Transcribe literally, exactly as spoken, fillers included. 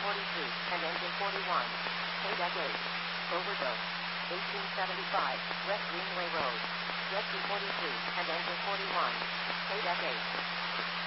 forty-three, and engine forty-one. K-Deck eight. Overdose. eighteen seventy-five, West Greenway Road. Jet forty-three, and engine forty-one. K-Deck eight.